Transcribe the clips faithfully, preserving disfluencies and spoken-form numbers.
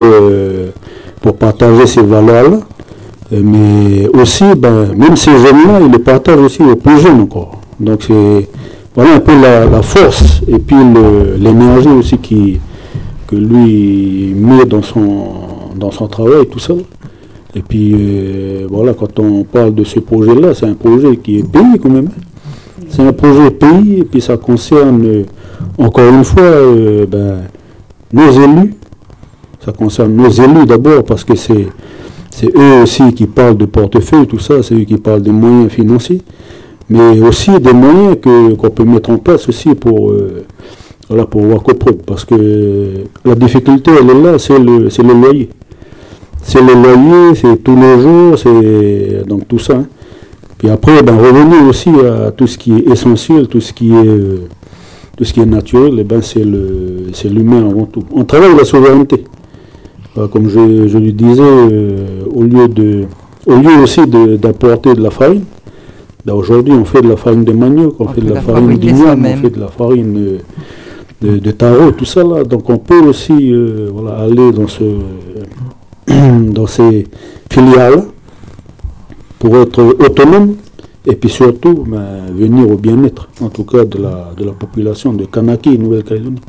euh, pour partager ces valeurs-là. Mais aussi, ben, même ces jeunes-là, ils les partagent aussi aux plus jeunes encore. Donc c'est voilà un peu la, la force et puis le, l'énergie aussi qui, que lui met dans son, dans son travail, tout ça. Et puis euh, voilà, quand on parle de ce projet-là, c'est un projet qui est pays quand même. C'est un projet pays et puis ça concerne euh, encore une fois euh, ben, nos élus. Ça concerne nos élus d'abord parce que c'est C'est eux aussi qui parlent de portefeuille, tout ça, c'est eux qui parlent des moyens financiers, mais aussi des moyens que, qu'on peut mettre en place aussi pour, euh, voilà, pour Wacoprod, parce que la difficulté, elle est là, c'est le, c'est le loyer. C'est le loyer, c'est tous les jours, c'est donc tout ça. Hein. Puis après, ben, revenir aussi à tout ce qui est essentiel, tout ce qui est, euh, tout ce qui est naturel, et ben, c'est, le, c'est l'humain avant tout. On travaille la souveraineté. Comme je, je lui disais, euh, au lieu de, au lieu aussi de, d'apporter de la farine, ben aujourd'hui on fait de la farine de manioc, on, on fait de la farine d'igname, on fait de la farine de, de, de taro, tout ça là. Donc on peut aussi euh, voilà, aller dans, ce, dans ces filiales pour être autonome et puis surtout ben, venir au bien-être, en tout cas de la, de la population de Kanaki, Nouvelle-Calédonie.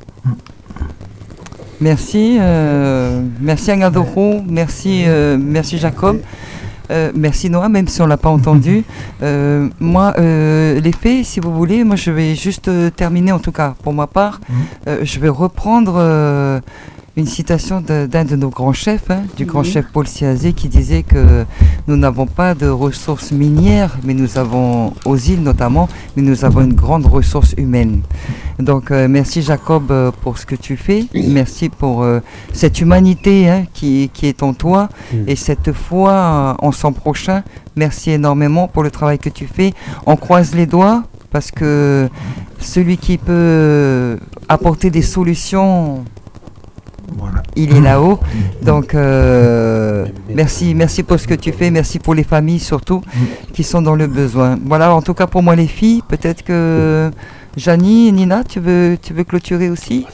Merci, euh, merci Agadoro, merci, euh, merci Jacob, euh, merci Noah, même si on ne l'a pas entendu. Euh, moi, euh, les faits, si vous voulez, moi je vais juste euh, terminer, en tout cas pour ma part, euh, je vais reprendre euh, une citation de, d'un de nos grands chefs, hein, du grand oui. chef Paul Siazé, qui disait que nous n'avons pas de ressources minières, mais nous avons, aux îles notamment, mais nous avons une grande ressource humaine. Donc euh, merci Jacob euh, pour ce que tu fais, merci pour euh, cette humanité hein, qui, qui est en toi mmh. et cette foi euh, en son prochain. Merci énormément pour le travail que tu fais. On croise les doigts parce que celui qui peut apporter des solutions, voilà. il est là-haut. Donc euh, merci, merci pour ce que tu fais, merci pour les familles surtout qui sont dans le besoin. Voilà, en tout cas pour moi les filles, peut-être que Janie, Nina, tu veux, tu veux clôturer aussi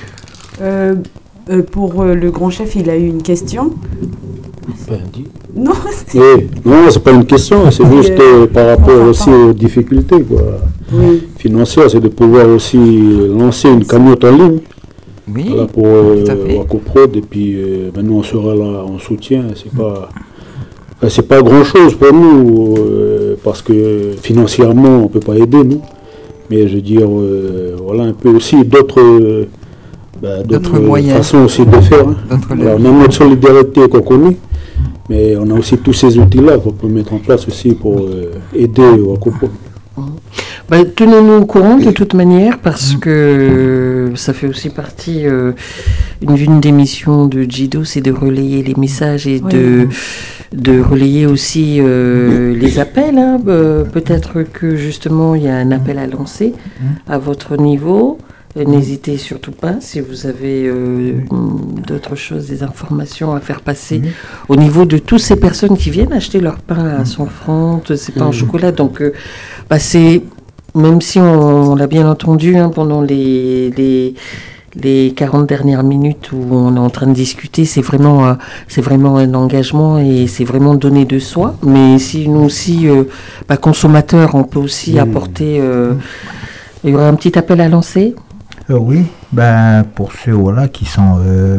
euh, euh, Pour euh, le grand chef, il a eu une question. Ben, dis. Non, c'est... Oui. Non, c'est pas une question, c'est juste euh, par rapport enfin, aussi aux difficultés quoi. Oui. Financières, c'est de pouvoir aussi lancer une cagnotte en ligne. Oui, voilà, pour euh, Wacoprod, et puis euh, ben, nous on sera là en soutien. C'est mm. pas, ben, c'est pas grand chose pour nous euh, parce que financièrement on peut pas aider nous. Mais je veux dire, euh, voilà un peu aussi d'autres, euh, bah, d'autres, d'autres façons aussi de faire. Hein. Alors, on a notre solidarité qu'on connaît, mais on a aussi tous ces outils-là qu'on peut mettre en place aussi pour euh, aider au Wacoprod. Bah, tenez-nous au courant de toute manière parce que ça fait aussi partie euh, une, une des missions de Jido, c'est de relayer les messages et oui. de, de relayer aussi euh, les appels. Hein. Euh, peut-être que justement il y a un appel à lancer à votre niveau. Euh, n'hésitez surtout pas si vous avez euh, d'autres choses, des informations à faire passer mmh. au niveau de toutes ces personnes qui viennent acheter leur pain à cent francs, c'est pain mmh. au chocolat. Donc euh, bah, c'est même si on, on l'a bien entendu hein, pendant les, les, les quarante dernières minutes où on est en train de discuter, c'est vraiment, euh, c'est vraiment un engagement et c'est vraiment donner de soi. Mais si nous aussi, euh, bah, consommateurs, on peut aussi mmh. apporter... Euh, il y aura un petit appel à lancer euh, Oui, ben, pour ceux voilà, qui sont... Euh,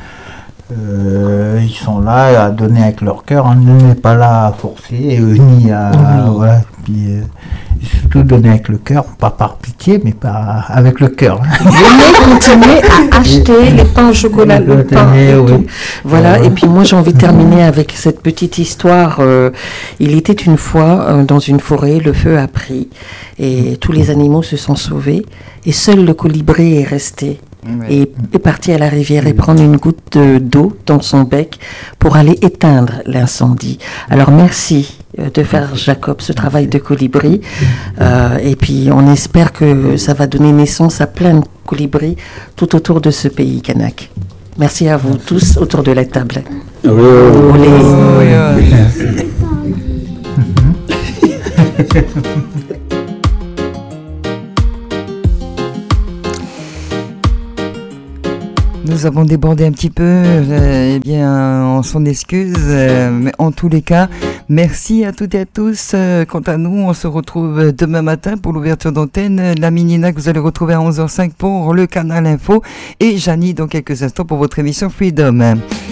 euh, ils sont là à donner avec leur cœur, on n'est pas là à forcer, euh, ni à... Oui. Voilà, puis, euh, surtout donner avec le cœur, pas par pitié, mais pas avec le cœur. Venez continuer à acheter les pains au chocolat, le, le pain. Et oui. Voilà, euh, et puis moi j'ai envie de terminer avec cette petite histoire. Euh, il était une fois euh, dans une forêt, le feu a pris et tous les animaux se sont sauvés et seul le colibri est resté. Oui. Et est parti à la rivière et prendre une goutte de, d'eau dans son bec pour aller éteindre l'incendie. Alors merci de faire, Jacob, ce travail de colibri. Euh, et puis on espère que ça va donner naissance à plein de colibris tout autour de ce pays kanak. Merci à vous tous autour de la table. Oui. Oui. Nous nous avons débordé un petit peu, euh, eh bien, on s'en excuse, euh, mais en tous les cas, merci à toutes et à tous. Euh, quant à nous, on se retrouve demain matin pour l'ouverture d'antenne. La Minina que vous allez retrouver à onze heures cinq pour le canal Info et Janie dans quelques instants pour votre émission Freedom.